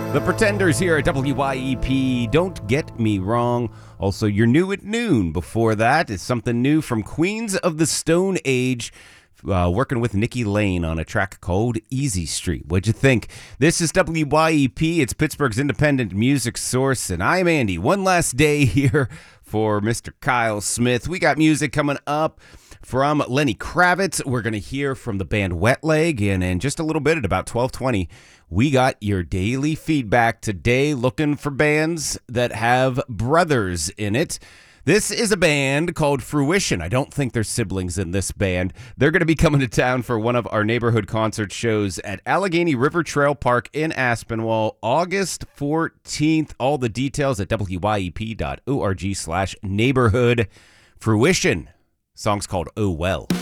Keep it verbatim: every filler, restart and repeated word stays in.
The Pretenders here at W Y E P. Don't get me wrong. Also, you're new at noon. Before that is something new from Queens of the Stone Age, uh, working with Nikki Lane on a track called Easy Street. What'd you think? This is W Y E P. It's Pittsburgh's independent music source, and I'm Andy. One last day here for Mister Kyle Smith. We got music coming up from Lenny Kravitz. We're going to hear from the band Wet Leg, and in just a little bit at about twelve twenty, we got your daily feedback today, looking for bands that have brothers in it. This is a band called Fruition. I don't think there's siblings in this band. They're going to be coming to town for one of our neighborhood concert shows at Allegheny River Trail Park in Aspinwall, August fourteenth. All the details at W Y E P dot org slash neighborhood. Fruition. Song's called Oh Well.